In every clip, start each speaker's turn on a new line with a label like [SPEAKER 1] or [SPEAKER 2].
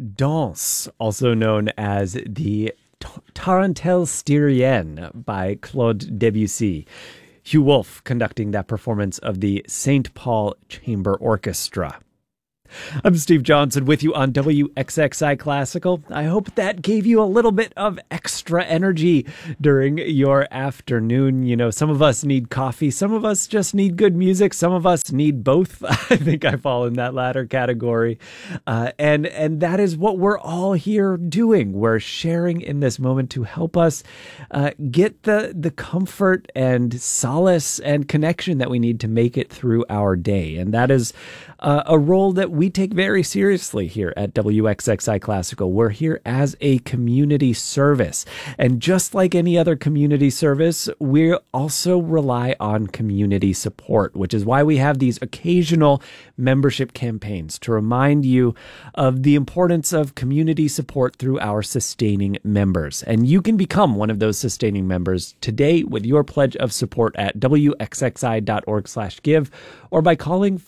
[SPEAKER 1] Danse, also known as the Tarentelle Styrienne by Claude Debussy. Hugh Wolf conducting that performance of the St. Paul Chamber Orchestra. I'm Steve Johnson with you on WXXI Classical. I hope that gave you a little bit of extra energy during your afternoon. You know, some of us need coffee. Some of us just need good music. Some of us need both. I think I fall in that latter category. And that is what we're all here doing. We're sharing in this moment to help us get the comfort and solace and connection that we need to make it through our day. And that is a role that we take very seriously here at WXXI Classical. We're here as a community service. And just like any other community service, we also rely on community support, which is why we have these occasional membership campaigns to remind you of the importance of community support through our sustaining members. And you can become one of those sustaining members today with your pledge of support at wxxi.org/give or by calling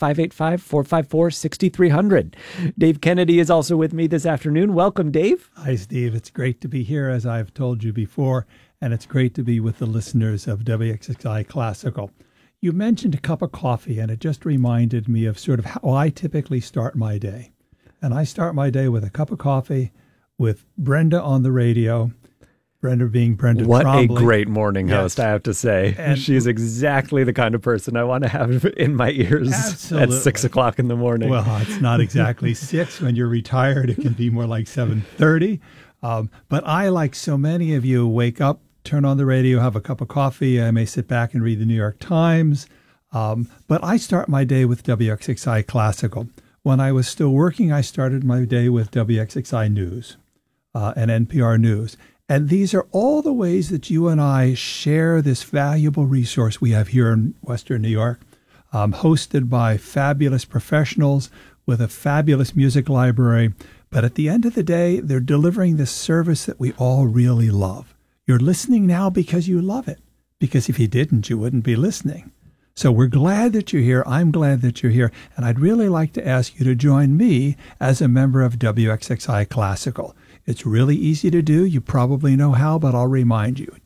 [SPEAKER 1] 585-454-6300. Dave Kennedy is also with me this afternoon. Welcome, Dave.
[SPEAKER 2] Hi, Steve. It's great to be here, as I've told you before, and it's great to be with the listeners of WXXI Classical. You mentioned a cup of coffee, and it just reminded me of sort of how I typically start my day. And I start my day with a cup of coffee, with Brenda on the radio, Brenda being Brenda
[SPEAKER 1] What
[SPEAKER 2] Trombley.
[SPEAKER 1] a great morning host, I have to say.
[SPEAKER 2] And
[SPEAKER 1] she is exactly the kind of person I want to have in my ears
[SPEAKER 2] Absolutely.
[SPEAKER 1] at 6 o'clock in the morning.
[SPEAKER 2] Well, it's not exactly 6. When you're retired, it can be more like 7:30. But I, like so many of you, wake up, turn on the radio, have a cup of coffee. I may sit back and read the New York Times. But I start my day with WXXI Classical. When I was still working, I started my day with WXXI News and NPR News. And these are all the ways that you and I share this valuable resource we have here in Western New York, hosted by fabulous professionals with a fabulous music library. But at the end of the day, they're delivering this service that we all really love. You're listening now because you love it, because if you didn't, you wouldn't be listening. So we're glad that you're here. I'm glad that you're here. And I'd really like to ask you to join me as a member of WXXI Classical. It's really easy to do. You probably know how, but I'll remind you.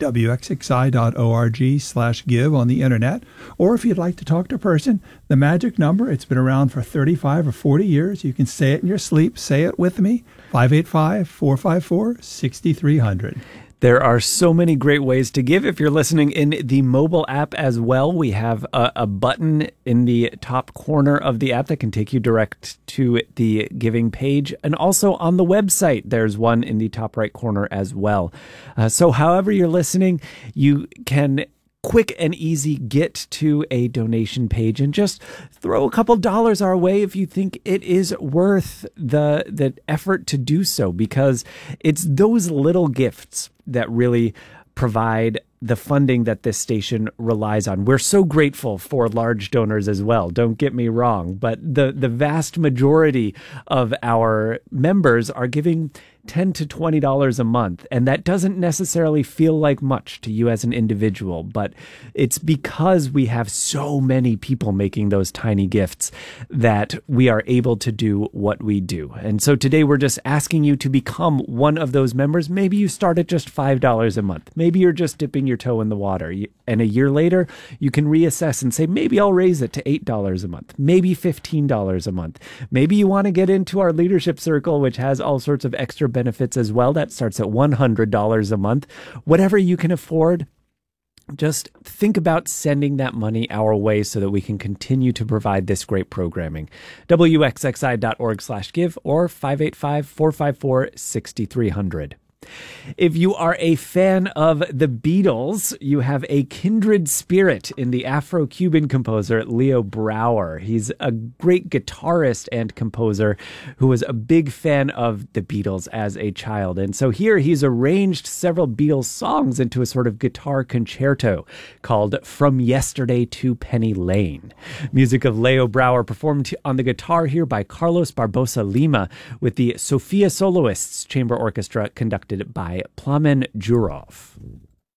[SPEAKER 2] WXXI.org/give on the internet. Or if you'd like to talk to a person, the magic number, it's been around for 35 or 40 years. You can say it in your sleep. Say it with me. 585-454-6300.
[SPEAKER 1] There are so many great ways to give. If you're listening in the mobile app as well, we have a button in the top corner of the app that can take you direct to the giving page. And also on the website, there's one in the top right corner as well. So however you're listening, you can quick and easy get to a donation page and just throw a couple dollars our way if you think it is worth the effort to do so, because it's those little gifts that really provide the funding that this station relies on. We're so grateful for large donors as well, don't get me wrong, but the vast majority of our members are giving $10 to $20 a month. And that doesn't necessarily feel like much to you as an individual, but it's because we have so many people making those tiny gifts that we are able to do what we do. And so today we're just asking you to become one of those members. Maybe you start at just $5 a month. Maybe you're just dipping your toe in the water. And a year later, you can reassess and say, maybe I'll raise it to $8 a month, maybe $15 a month. Maybe you want to get into our leadership circle, which has all sorts of extra benefits as well. That starts at $100 a month. Whatever you can afford, just think about sending that money our way so that we can continue to provide this great programming. WXXI.org/give or 585-454-6300. If you are a fan of the Beatles, you have a kindred spirit in the Afro-Cuban composer Leo Brouwer. He's a great guitarist and composer who was a big fan of the Beatles as a child. And so here he's arranged several Beatles songs into a sort of guitar concerto called From Yesterday to Penny Lane. Music of Leo Brouwer performed on the guitar here by Carlos Barbosa Lima with the Sofia Soloists Chamber Orchestra conducted by Plamen Jurov.